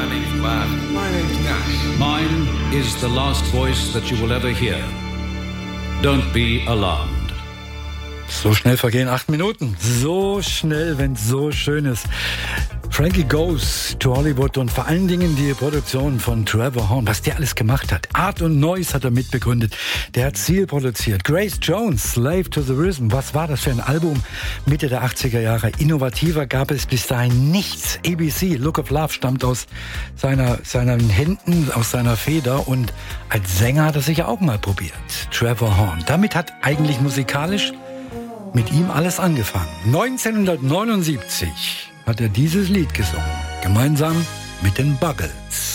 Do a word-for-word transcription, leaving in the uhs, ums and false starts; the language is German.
My name's Bob. My name's Nash. Mine is the last voice that you will ever hear. Don't be alarmed. So schnell vergehen acht Minuten. So schnell, wenn es so schön ist. Frankie Goes to Hollywood und vor allen Dingen die Produktion von Trevor Horn, was der alles gemacht hat. Art und Noise hat er mitbegründet. Der hat Seal produziert. Grace Jones, Slave to the Rhythm. Was war das für ein Album? Mitte der achtziger Jahre. Innovativer gab es bis dahin nichts. A B C, Look of Love, stammt aus seiner, seinen Händen, aus seiner Feder. Und als Sänger hat er sich auch mal probiert. Trevor Horn. Damit hat eigentlich musikalisch mit ihm alles angefangen. neunzehnhundertneunundsiebzig hat er dieses Lied gesungen, gemeinsam mit den Buggles.